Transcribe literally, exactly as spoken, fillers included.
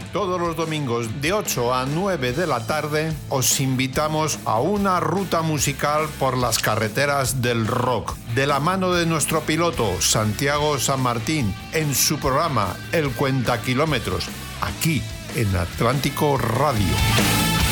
Todos los domingos de ocho a nueve de la tarde os invitamos a una ruta musical por las carreteras del rock, de la mano de nuestro piloto Santiago San Martín, en su programa El Cuenta Kilómetros, aquí en Atlántico Radio.